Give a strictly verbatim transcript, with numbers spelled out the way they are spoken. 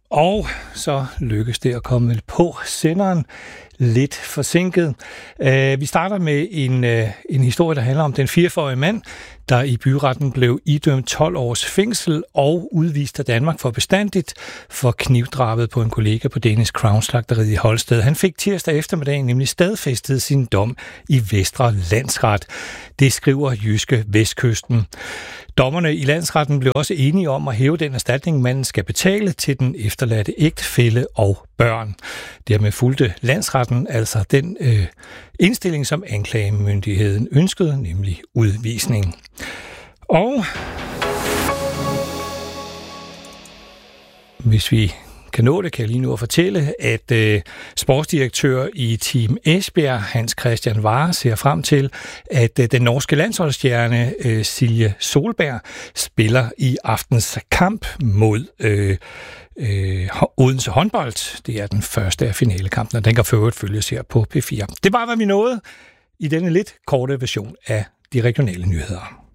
Og så lykkes det at komme på senderen lidt forsinket. Vi starter med en, en historie, der handler om den fireogfyrre-årige mand, der i byretten blev idømt tolv års fængsel og udvist af Danmark for bestandigt for knivdrabet på en kollega på Danish Crown slagteriet i Holsted. Han fik tirsdag eftermiddag nemlig stadfæstet sin dom i Vestre Landsret. Det skriver Jyske Vestkysten. Dommerne i landsretten blev også enige om at hæve den erstatning, manden skal betale til den efterladte ægtefælle og børn. Dermed fulgte landsretten altså den øh, indstilling, som anklagemyndigheden ønskede, nemlig udvisning. Og hvis vi kan nå det, kan jeg lige nu at fortælle, at øh, sportsdirektør i Team Esbjerg, Hans Christian Ware, ser frem til, at øh, den norske landsholdsstjerne øh, Silje Solberg spiller i aftens kamp mod øh, øh, Odense håndbold. Det er den første af finalekampene, og den kan for øvrigt følges her på P fire. Det var, hvad vi nåede i denne lidt korte version af de regionale nyheder.